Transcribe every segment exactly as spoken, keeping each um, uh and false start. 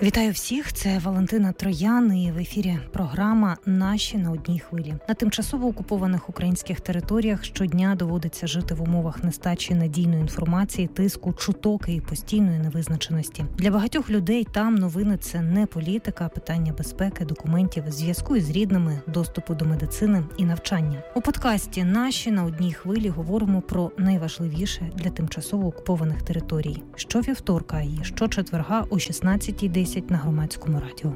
Вітаю всіх, це Валентина Троян і в ефірі програма «Наші на одній хвилі». На тимчасово окупованих українських територіях щодня доводиться жити в умовах нестачі надійної інформації, тиску, чуток і постійної невизначеності. Для багатьох людей там новини – це не політика, а питання безпеки, документів, зв'язку із рідними, доступу до медицини і навчання. У подкасті «Наші на одній хвилі» говоримо про найважливіше для тимчасово окупованих територій. Щовівторка і щочетверга о шістнадцятій десять на Громадському радіо.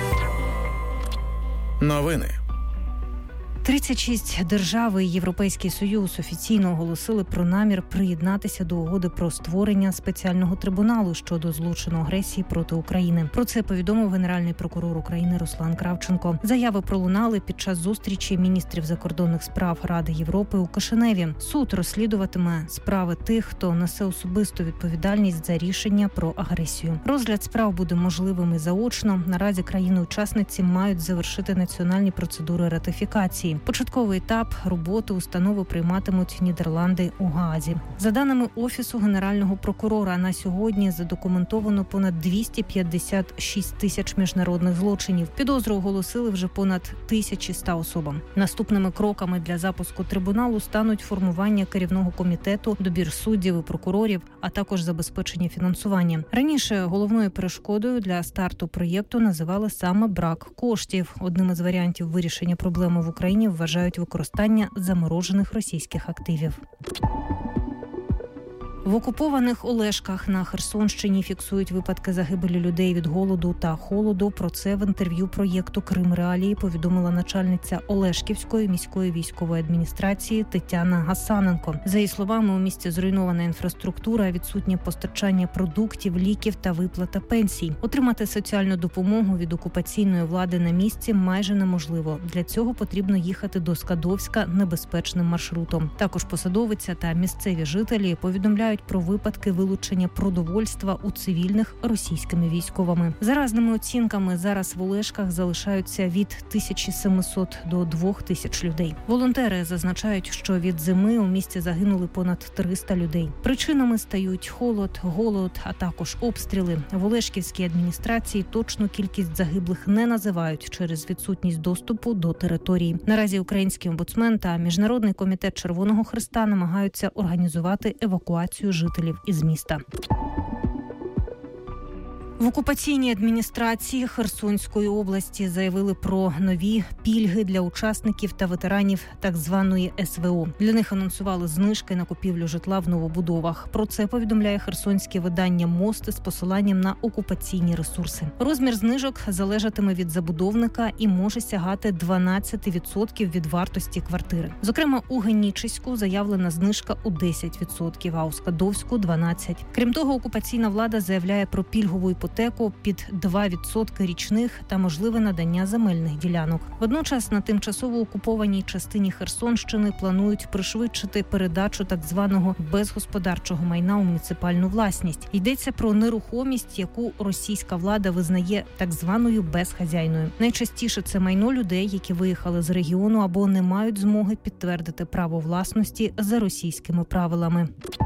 Новини. тридцять шість держав і Європейський Союз офіційно оголосили про намір приєднатися до угоди про створення спеціального трибуналу щодо злочину агресії проти України. Про це повідомив Генеральний прокурор України Руслан Кравченко. Заяви пролунали під час зустрічі міністрів закордонних справ Ради Європи у Кишиневі. Суд розслідуватиме справи тих, хто несе особисту відповідальність за рішення про агресію. Розгляд справ буде можливим і заочно. Наразі країни-учасниці мають завершити національні процедури ратифікації. Початковий етап роботи установи прийматимуть Нідерланди у Гаазі. За даними Офісу Генерального прокурора, на сьогодні задокументовано понад двісті п'ятдесят шість тисяч міжнародних злочинів. Підозру оголосили вже понад тисячі ста особам. Наступними кроками для запуску трибуналу стануть формування керівного комітету, добір суддів і прокурорів, а також забезпечення фінансування. Раніше головною перешкодою для старту проєкту називали саме брак коштів. Одним із варіантів вирішення проблеми в Україні вважають використання заморожених російських активів. В окупованих Олешках на Херсонщині фіксують випадки загибелі людей від голоду та холоду. Про це в інтерв'ю проєкту «Крим Реалії» повідомила начальниця Олешківської міської військової адміністрації Тетяна Гасаненко. За її словами, у місті зруйнована інфраструктура, відсутнє постачання продуктів, ліків та виплата пенсій. Отримати соціальну допомогу від окупаційної влади на місці майже неможливо. Для цього потрібно їхати до Скадовська небезпечним маршрутом. Також посадовиця та місцеві жителі повідомляють про випадки вилучення продовольства у цивільних російськими військовими. За різними оцінками, зараз в Олешках залишаються від тисячі сімсот до двох тисяч людей. Волонтери зазначають, що від зими у місті загинули понад триста людей. Причинами стають холод, голод, а також обстріли. В Олешківській адміністрації точну кількість загиблих не називають через відсутність доступу до території. Наразі український омбудсмен та Міжнародний комітет Червоного Хреста намагаються організувати евакуацію жителів із міста. В окупаційній адміністрації Херсонської області заявили про нові пільги для учасників та ветеранів так званої ес ве о. Для них анонсували знижки на купівлю житла в новобудовах. Про це повідомляє херсонське видання «Мости» з посиланням на окупаційні ресурси. Розмір знижок залежатиме від забудовника і може сягати дванадцять відсотків від вартості квартири. Зокрема, у Генічеську заявлена знижка у десять відсотків, а у Скадовську – дванадцять відсотків. Крім того, окупаційна влада заявляє про пільгову іпотеку під два відсотки річних та можливе надання земельних ділянок. Водночас на тимчасово окупованій частині Херсонщини планують пришвидшити передачу так званого безгосподарчого майна у муніципальну власність. Йдеться про нерухомість, яку російська влада визнає так званою безхазяйною. Найчастіше це майно людей, які виїхали з регіону або не мають змоги підтвердити право власності за російськими правилами.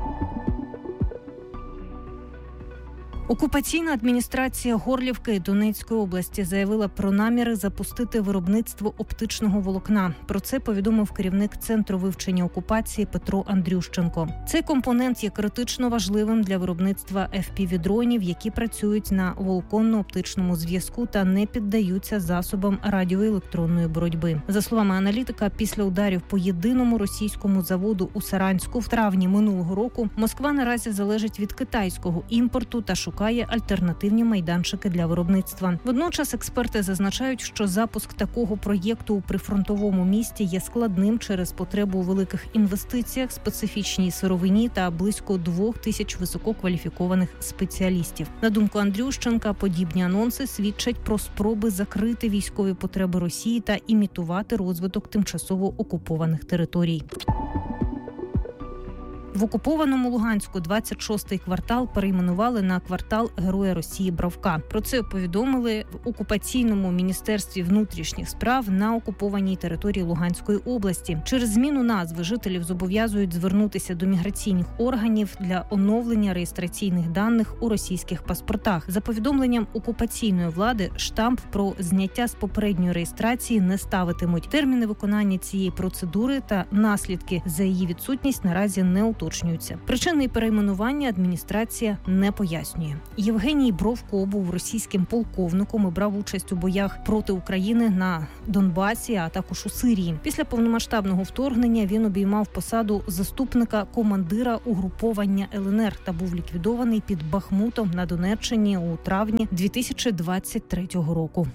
Окупаційна адміністрація Горлівки Донецької області заявила про наміри запустити виробництво оптичного волокна. Про це повідомив керівник Центру вивчення окупації Петро Андрющенко. Цей компонент є критично важливим для виробництва еф пі ві-дронів, які працюють на волоконно-оптичному зв'язку та не піддаються засобам радіоелектронної боротьби. За словами аналітика, після ударів по єдиному російському заводу у Саранську в травні минулого року Москва наразі залежить від китайського імпорту та шукає шукає альтернативні майданчики для виробництва. Водночас експерти зазначають, що запуск такого проєкту у прифронтовому місті є складним через потребу у великих інвестиціях, специфічній сировині та близько двох тисяч висококваліфікованих спеціалістів. На думку Андрющенка, подібні анонси свідчать про спроби закрити військові потреби Росії та імітувати розвиток тимчасово окупованих територій. В окупованому Луганську двадцять шостий квартал перейменували на квартал Героя Росії Бравка. Про це повідомили в окупаційному міністерстві внутрішніх справ на окупованій території Луганської області. Через зміну назви жителів зобов'язують звернутися до міграційних органів для оновлення реєстраційних даних у російських паспортах. За повідомленням окупаційної влади, штамп про зняття з попередньої реєстрації не ставитимуть. Терміни виконання цієї процедури та наслідки за її відсутність наразі не уточнюються. Причини перейменування адміністрація не пояснює. Євгеній Бровко був російським полковником і брав участь у боях проти України на Донбасі, а також у Сирії. Після повномасштабного вторгнення він обіймав посаду заступника командира угруповання Л Н Р та був ліквідований під Бахмутом на Донеччині у травні дві тисячі двадцять третього року.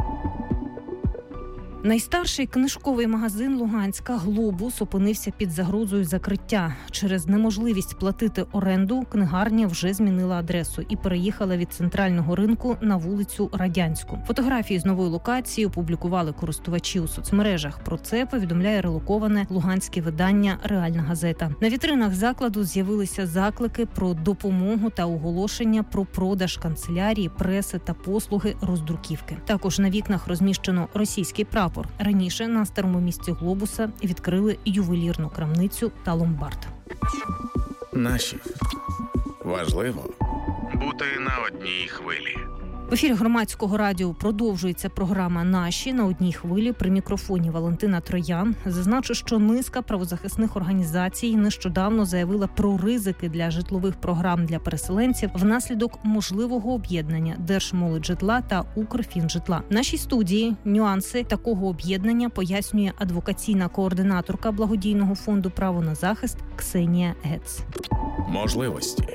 Найстарший книжковий магазин Луганська «Глобус» опинився під загрозою закриття. Через неможливість платити оренду книгарня вже змінила адресу і переїхала від центрального ринку на вулицю Радянську. Фотографії з нової локації опублікували користувачі у соцмережах. Про це повідомляє релоковане луганське видання «Реальна газета». На вітринах закладу з'явилися заклики про допомогу та оголошення про продаж канцелярії, преси та послуги роздруківки. Також на вікнах розміщено російський прапор. Раніше на старому місці «Глобуса» відкрили ювелірну крамницю та ломбард. Наші. Важливо бути на одній хвилі. В ефірі Громадського радіо продовжується програма «Наші» на одній хвилі. При мікрофоні Валентина Троян. Зазначу, що низка правозахисних організацій нещодавно заявила про ризики для житлових програм для переселенців внаслідок можливого об'єднання Держмолоджитла та Укрфінжитла. В нашій студії нюанси такого об'єднання пояснює адвокаційна координаторка благодійного фонду «Право на захист» Ксенія Гец. Можливості.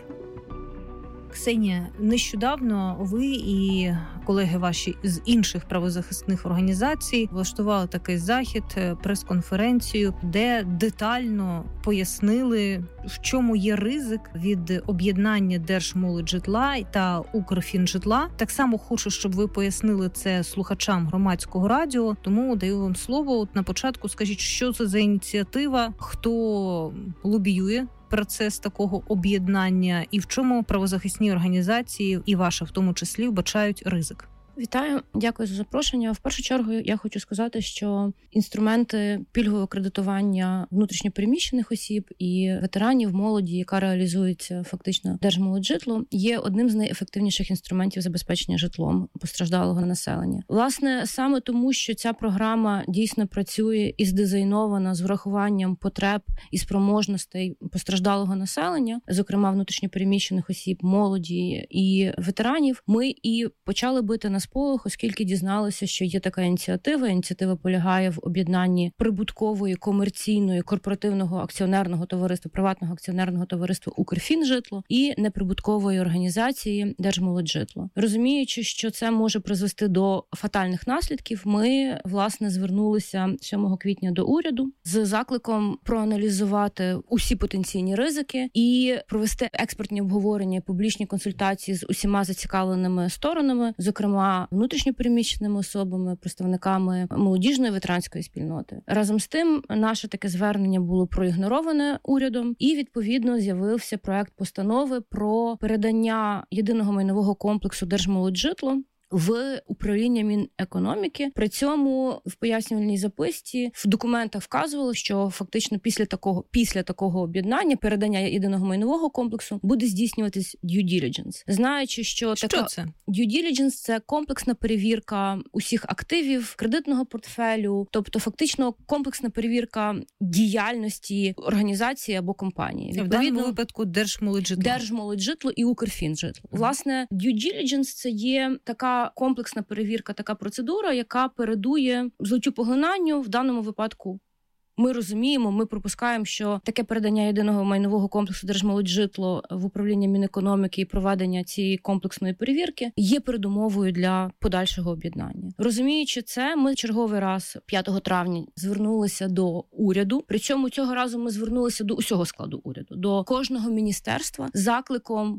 Ксенія, нещодавно ви і колеги ваші з інших правозахисних організацій влаштували такий захід, прес-конференцію, де детально пояснили, в чому є ризик від об'єднання Держмолоджитла та Укрфінжитла. Так само хочу, щоб ви пояснили це слухачам Громадського радіо, тому даю вам слово. От на початку скажіть, що це за ініціатива, хто лобіює процес такого об'єднання і в чому правозахисні організації, і ваша в тому числі, вбачають ризик? Вітаю, дякую за запрошення. В першу чергу я хочу сказати, що інструменти пільгового кредитування внутрішньопереміщених осіб і ветеранів, молоді, яка реалізується фактично Держмолоджитлом, є одним з найефективніших інструментів забезпечення житлом постраждалого населення. Власне, саме тому, що ця програма дійсно працює і здизайнована з врахуванням потреб і спроможностей постраждалого населення, зокрема внутрішньопереміщених осіб, молоді і ветеранів, ми і почали бити на сполох, оскільки дізналися, що є така ініціатива. Ініціатива полягає в об'єднанні прибуткової, комерційної, корпоративного акціонерного товариства, приватного акціонерного товариства «Укрфінжитло» і неприбуткової організації «Держмолоджитло». Розуміючи, що це може призвести до фатальних наслідків, ми, власне, звернулися сьомого квітня до уряду з закликом проаналізувати усі потенційні ризики і провести експертні обговорення, публічні консультації з усіма зацікавленими сторонами, зокрема внутрішньопереміщеними особами, представниками молодіжної ветеранської спільноти. Разом з тим, наше таке звернення було проігнороване урядом, і, відповідно, з'явився проект постанови про передання єдиного майнового комплексу Держмолоджитло в управління Мінекономіки. При цьому в пояснювальній записці в документах вказувало, що фактично після такого після такого об'єднання, передання єдиного майнового комплексу, буде здійснюватись due diligence. Знаючи, що, що така це? Due diligence – це комплексна перевірка усіх активів, кредитного портфелю, тобто фактично комплексна перевірка діяльності організації або компанії. В даному випадку Держмолоджитло. Держмолоджитло і Укрфінжитло. Власне, due diligence – це є така комплексна перевірка, така процедура, яка передує злиттю поглинанню. В даному випадку ми розуміємо, ми припускаємо, що таке передання єдиного майнового комплексу Держмолоджитло в управління Мінекономіки і проведення цієї комплексної перевірки є передумовою для подальшого об'єднання. Розуміючи це, ми черговий раз п'ятого травня звернулися до уряду. Причому цього разу ми звернулися до усього складу уряду, до кожного міністерства з закликом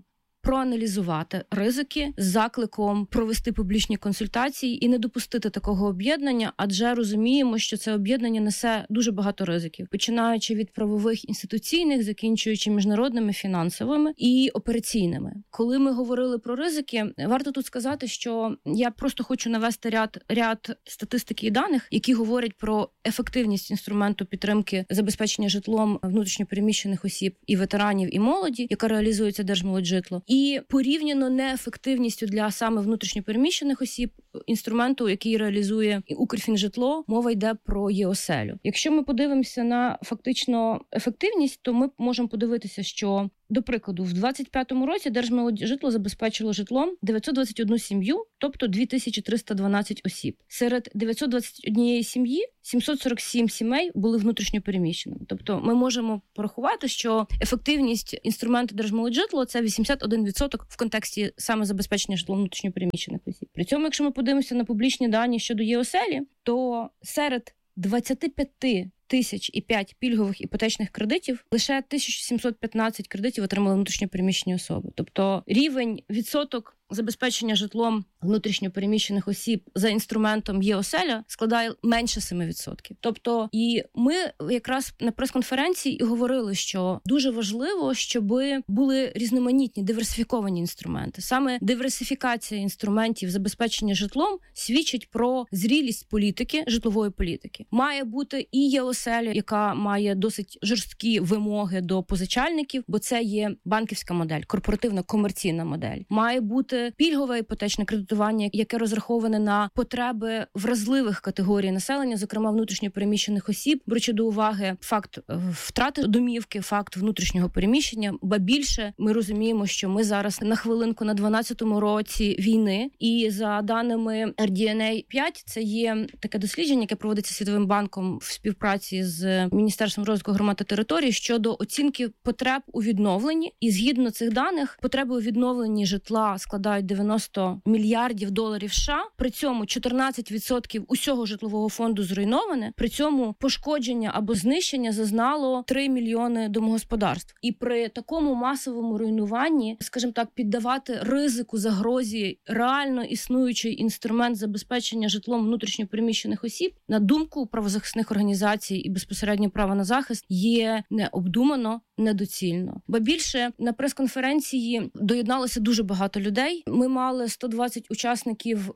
проаналізувати ризики з закликом провести публічні консультації і не допустити такого об'єднання, адже розуміємо, що це об'єднання несе дуже багато ризиків, починаючи від правових, інституційних, закінчуючи міжнародними, фінансовими і операційними. Коли ми говорили про ризики, варто тут сказати, що я просто хочу навести ряд, ряд статистики і даних, які говорять про ефективність інструменту підтримки забезпечення житлом внутрішньопереміщених осіб і ветеранів, і молоді, яка реалізується Держмолоджитло, і порівняно неефективністю для саме внутрішньопереміщених осіб інструменту, який реалізує Укрфінжитло, мова йде про ЄОселю. Якщо ми подивимося на фактично ефективність, то ми можемо подивитися, що, до прикладу, в двадцять п'ятому році Держмолоджитло забезпечило житлом дев'ятсот двадцять одну сім'ю, тобто дві тисячі триста дванадцять осіб. Серед дев'ятсот двадцять однієї сім'ї сімсот сорок сім сімей були внутрішньопереміщеними. Тобто ми можемо порахувати, що ефективність інструменту Держмолоджитло – це вісімдесят один відсоток в контексті саме забезпечення житлом внутрішньопереміщених осіб. При цьому, якщо ми подивимося на публічні дані щодо ЄОселі, то серед двадцять п'ять тисяч і п'ять пільгових іпотечних кредитів лише тисяча сімсот п'ятнадцять кредитів отримали внутрішньопереміщені особи. Тобто рівень, відсоток забезпечення житлом внутрішньопереміщених осіб за інструментом ЄОселя складає менше семи відсотків. Тобто, і ми якраз на прес-конференції і говорили, що дуже важливо, щоб були різноманітні, диверсифіковані інструменти. Саме диверсифікація інструментів забезпечення житлом свідчить про зрілість політики, житлової політики. Має бути і ЄОселя, яка має досить жорсткі вимоги до позичальників, бо це є банківська модель, корпоративна комерційна модель. Має бути пільгове іпотечне кредитування, яке розраховане на потреби вразливих категорій населення, зокрема внутрішньопереміщених осіб, беручи до уваги факт втрати домівки, факт внутрішнього переміщення. Ба більше, ми розуміємо, що ми зараз на хвилинку на дванадцятому році війни, і за даними ар ді ен ей п'ять, це є таке дослідження, яке проводиться Світовим банком в співпраці з Міністерством розвитку громад та територій щодо оцінки потреб у відновленні. І згідно цих даних, потреби у відновленні житла складають дев'яносто мільярдів доларів США, при цьому чотирнадцять відсотків усього житлового фонду зруйноване, при цьому пошкодження або знищення зазнало три мільйони домогосподарств. І при такому масовому руйнуванні, скажімо так, піддавати ризику, загрозі реально існуючий інструмент забезпечення житлом внутрішньопереміщених осіб, на думку правозахисних організацій і безпосередньо права на захист, є необдумано, недоцільно. Ба більше, на прес-конференції доєдналося дуже багато людей. Ми мали сто двадцять учасників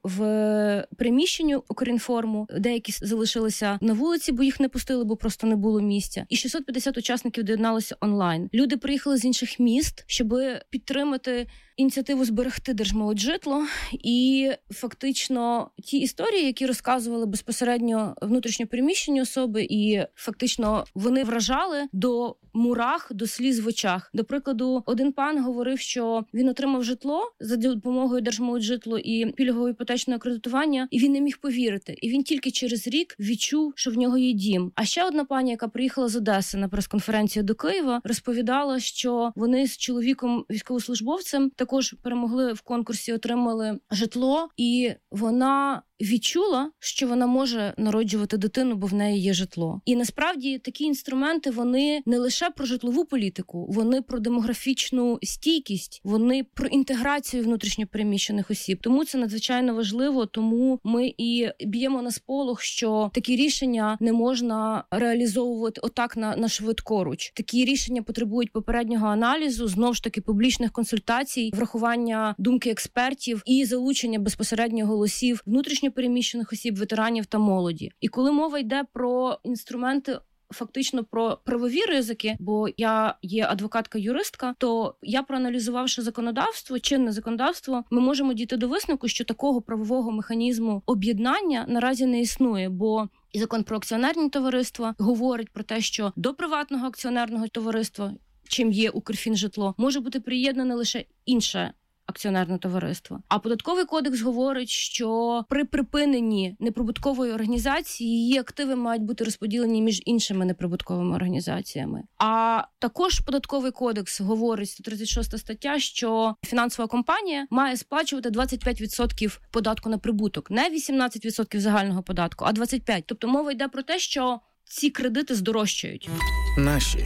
в приміщенні Укрінформу, деякі залишилися на вулиці, бо їх не пустили, бо просто не було місця. І шістсот п'ятдесят учасників доєдналося онлайн. Люди приїхали з інших міст, щоб підтримати ініціативу зберегти Держмолоджитло, і фактично ті історії, які розказували безпосередньо внутрішньопереміщені особи, і фактично вони вражали до мурах, до сліз в очах. До прикладу, один пан говорив, що він отримав житло за допомогою Держмолоджитло і пільгового іпотечного кредитування, і він не міг повірити. І він тільки через рік відчув, що в нього є дім. А ще одна пані, яка приїхала з Одеси на прес-конференцію до Києва, розповідала, що вони з чоловіком, військовослужбовцем, також перемогли в конкурсі, отримали житло, і вона відчула, що вона може народжувати дитину, бо в неї є житло. І насправді такі інструменти, вони не лише про житлову політику, вони про демографічну стійкість, вони про інтеграцію внутрішньопереміщених осіб. Тому це надзвичайно важливо, тому ми і б'ємо на сполох, що такі рішення не можна реалізовувати отак на, на швидкоруч. Такі рішення потребують попереднього аналізу, знову ж таки публічних консультацій, врахування думки експертів і залучення безпосередньо голосів внутрішньопереміщених осіб, ветеранів та молоді. І коли мова йде про інструменти, фактично про правові ризики, бо я є адвокатка-юристка, то я, проаналізувавши законодавство, чинне законодавство, ми можемо дійти до висновку, що такого правового механізму об'єднання наразі не існує, бо і закон про акціонерні товариства говорить про те, що до приватного акціонерного товариства, чим є Укрфінжитло, може бути приєднане лише інше акціонерне товариство. А податковий кодекс говорить, що при припиненні неприбуткової організації її активи мають бути розподілені між іншими неприбутковими організаціями. А також податковий кодекс говорить, сто тридцять шоста стаття, що фінансова компанія має сплачувати двадцять п'ять відсотків податку на прибуток. Не вісімнадцять відсотків загального податку, а двадцять п'ять відсотків. Тобто мова йде про те, що ці кредити здорожчають. Наші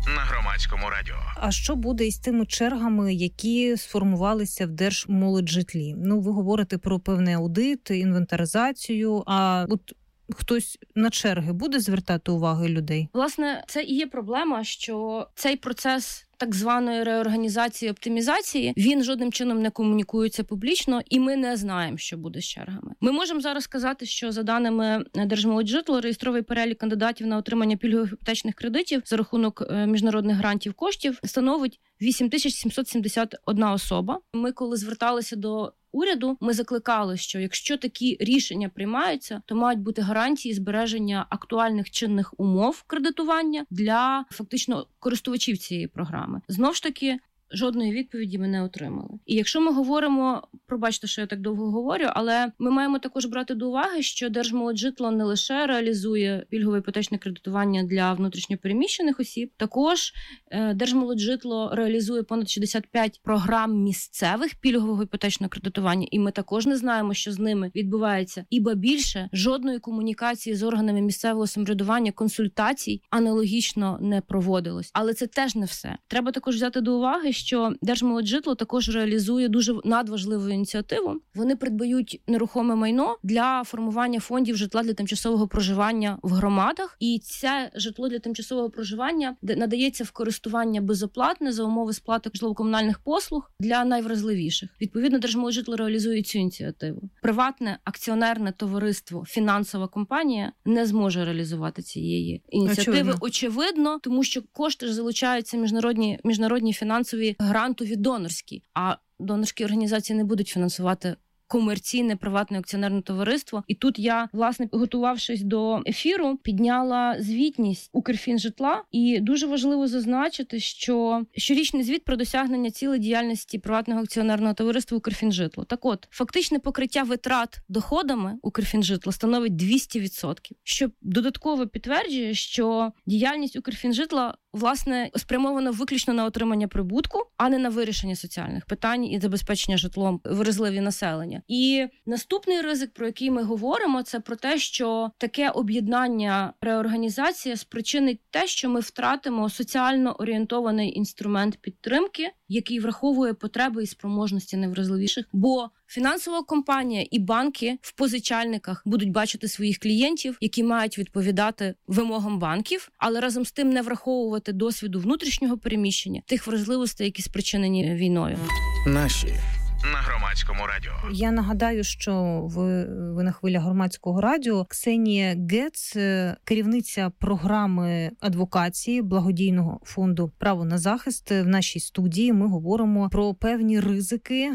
на Громадському радіо. А що буде із тими чергами, які сформувалися в Держмолоджитлі? Ну, ви говорите про певний аудит, інвентаризацію, а от хтось на черги буде звертати увагу людей? Власне, це і є проблема, що цей процес так званої реорганізації, оптимізації, він жодним чином не комунікується публічно, і ми не знаємо, що буде з чергами. Ми можемо зараз сказати, що за даними Держмолоджитлу, реєстровий перелік кандидатів на отримання пільгових іпотечних кредитів за рахунок міжнародних грантів коштів становить вісім тисяч сімсот сімдесят одна особа. Ми, коли зверталися до уряду, ми закликали, що якщо такі рішення приймаються, то мають бути гарантії збереження актуальних чинних умов кредитування для фактично користувачів цієї програми. Знов ж таки, жодної відповіді ми не отримали. І якщо ми говоримо, пробачте, що я так довго говорю, але ми маємо також брати до уваги, що Держмолоджитло не лише реалізує пільгове іпотечне кредитування для внутрішньопереміщених осіб, також Держмолоджитло реалізує понад шістдесят п'ять програм місцевих пільгового іпотечного кредитування, і ми також не знаємо, що з ними відбувається. І ба більше, жодної комунікації з органами місцевого самоврядування, консультацій аналогічно не проводилось. Але це теж не все. Треба також взяти до уваги, що Держмолоджитло також реалізує дуже надважливу ініціативу. Вони придбають нерухоме майно для формування фондів житла для тимчасового проживання в громадах. І це житло для тимчасового проживання надається в користування безоплатне за умови сплати житлово-комунальних послуг для найвразливіших. Відповідно, Держмолоджитло реалізує цю ініціативу. Приватне акціонерне товариство, фінансова компанія не зможе реалізувати цієї ініціативи. Очевидно, Очевидно тому що кошти ж залучаються міжнародні, міжнародні фінансові грантові донорські, а донорські організації не будуть фінансувати комерційне приватне акціонерне товариство. І тут я, власне, готувавшись до ефіру, підняла звітність Укрфінжитла. І дуже важливо зазначити, що щорічний звіт про досягнення цілей діяльності приватного акціонерного товариства Укрфінжитло. Так от, фактичне покриття витрат доходами Укрфінжитла становить двісті відсотків, що додатково підтверджує, що діяльність Укрфінжитла власне, спрямовано виключно на отримання прибутку, а не на вирішення соціальних питань і забезпечення житлом вразливі населення. І наступний ризик, про який ми говоримо, це про те, що таке об'єднання, реорганізація спричинить те, що ми втратимо соціально орієнтований інструмент підтримки, який враховує потреби і спроможності найвразливіших, бо фінансова компанія і банки в позичальниках будуть бачити своїх клієнтів, які мають відповідати вимогам банків, але разом з тим не враховувати досвіду внутрішнього переміщення, тих вразливостей, які спричинені війною. Наші на Громадському радіо. Я нагадаю, що ви, ви на хвилях Громадського радіо. Ксенія Гец, керівниця програми адвокації благодійного фонду «Право на захист». В нашій студії ми говоримо про певні ризики,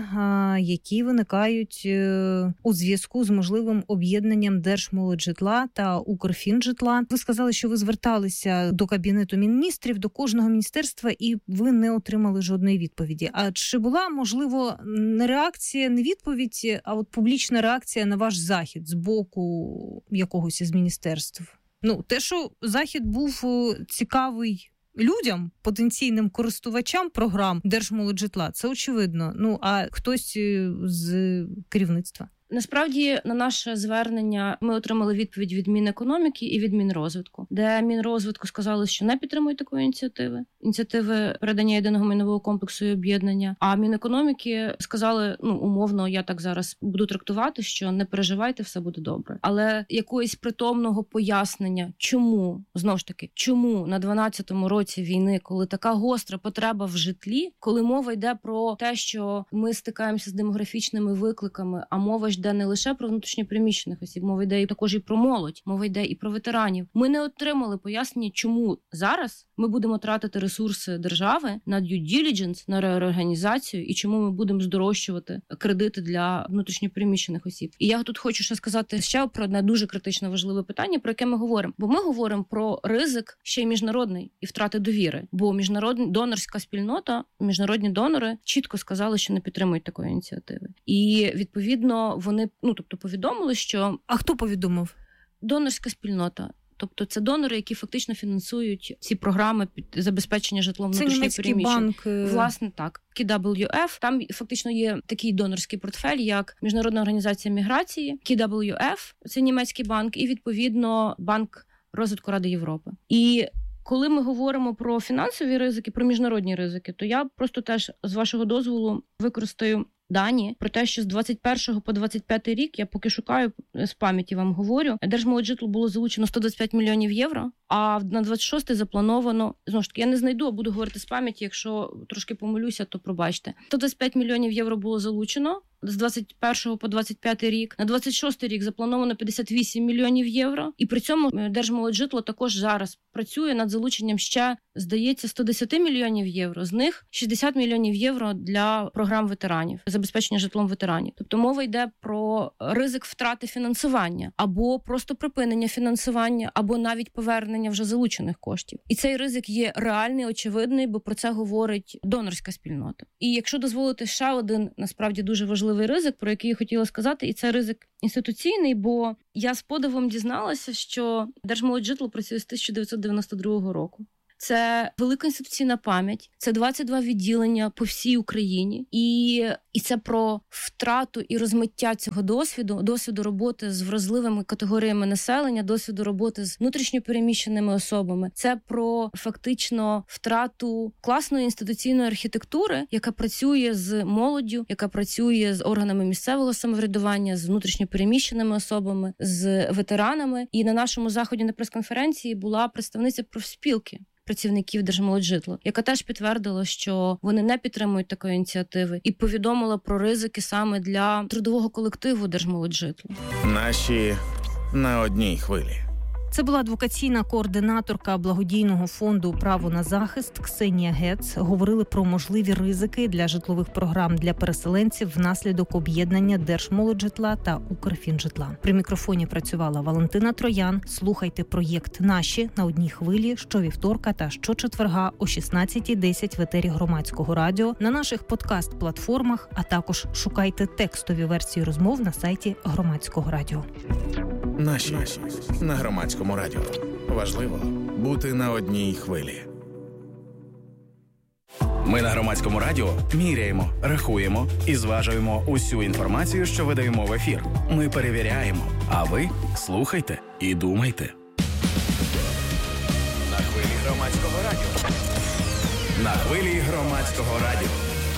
які виникають у зв'язку з можливим об'єднанням Держмолоджитла та Укрфінжитла. Ви сказали, що ви зверталися до Кабінету міністрів, до кожного міністерства, і ви не отримали жодної відповіді. А чи була, можливо, не реакція, не відповідь, а от публічна реакція на ваш захід з боку якогось із міністерств? Ну, те, що захід був цікавий людям, потенційним користувачам програм Держмолоджитла, це очевидно. Ну, а хтось з керівництва? Насправді, на наше звернення ми отримали відповідь від Мінекономіки і від Мінрозвитку, де Мінрозвитку сказали, що не підтримують такої ініціативи, ініціативи передання єдиного майнового комплексу і об'єднання. А Мінекономіки сказали, ну, умовно, я так зараз буду трактувати, що не переживайте, все буде добре. Але якоїсь притомного пояснення, чому, знову ж таки, чому на дванадцятому році війни, коли така гостра потреба в житлі, коли мова йде про те, що ми стикаємося з демографічними викликами, а мова ж йде не лише про внутрішньопереміщених осіб, мова йде і також і про молодь, мова йде і про ветеранів. Ми не отримали пояснення, чому зараз ми будемо тратити ресурси держави на due diligence, на реорганізацію, і чому ми будемо здорожчувати кредити для внутрішньопереміщених осіб. І я тут хочу ще сказати ще про одне дуже критично важливе питання, про яке ми говоримо. Бо ми говоримо про ризик ще й міжнародний і втрати довіри. Бо міжнародна донорська спільнота, міжнародні донори чітко сказали, що не підтримують такої ініціативи. І, відповідно, вони, ну, тобто, повідомили, що... А хто повідомив? Донорська спільнота. Тобто це донори, які фактично фінансують ці програми під забезпечення житлом внутрішньо переміщених. Банк. Власне, так. кей дабл ю еф. Там фактично є такий донорський портфель, як Міжнародна організація міграції, кей дабл ю еф, це німецький банк, і, відповідно, Банк розвитку Ради Європи. І Коли ми говоримо про фінансові ризики, про міжнародні ризики, то я просто теж, з вашого дозволу, використаю дані про те, що з двадцять першого по двадцять п'ятий рік, я поки шукаю, з пам'яті вам говорю, Держмолоджитлу було залучено сто двадцять п'ять мільйонів євро, а на двадцять шостий заплановано, знову ж таки, я не знайду, а буду говорити з пам'яті, якщо трошки помилюся, то пробачте. сто двадцять п'ять мільйонів євро було залучено з двадцять першого по двадцять п'ятий рік. На двадцять шостий рік заплановано п'ятдесят вісім мільйонів євро. І при цьому Держмолоджитло також зараз працює над залученням ще, здається, сто десять мільйонів євро. З них шістдесят мільйонів євро для програм ветеранів, забезпечення житлом ветеранів. Тобто мова йде про ризик втрати фінансування, або просто припинення фінансування, або навіть повернення вже залучених коштів. І цей ризик є реальний, очевидний, бо про це говорить донорська спільнота. І якщо дозволити ще один, насправді, дуже важливий ризик, про який я хотіла сказати, і це ризик інституційний, бо я з подивом дізналася, що Держмолоджитло працює з тисяча дев'ятсот дев'яносто другого року. Це велика інституційна пам'ять, це двадцять два відділення по всій Україні. І, і це про втрату і розмиття цього досвіду, досвіду роботи з вразливими категоріями населення, досвіду роботи з внутрішньо переміщеними особами. Це про фактично втрату класної інституційної архітектури, яка працює з молоддю, яка працює з органами місцевого самоврядування, з внутрішньо переміщеними особами, з ветеранами. І на нашому заході на прес-конференції була представниця профспілки працівників Держмолоджитла, яка теж підтвердила, що вони не підтримують такої ініціативи, і повідомила про ризики саме для трудового колективу Держмолоджитла. Наші на одній хвилі. Це була адвокаційна координаторка благодійного фонду «Право на захист» Ксенія Гец. Говорили про можливі ризики для житлових програм для переселенців внаслідок об'єднання Держмолоджитла та Укрфінжитла. При мікрофоні працювала Валентина Троян. Слухайте проєкт «Наші» на одній хвилі щовівторка та щочетверга о шістнадцятій десять в етері Громадського радіо, на наших подкаст-платформах, а також шукайте текстові версії розмов на сайті Громадського радіо. Наші на Громадському радіо. Важливо бути на одній хвилі. Ми на Громадському радіо міряємо, рахуємо і зважуємо усю інформацію, що видаємо в ефір. Ми перевіряємо, а ви слухайте і думайте. На хвилі Громадського радіо. На хвилі Громадського радіо.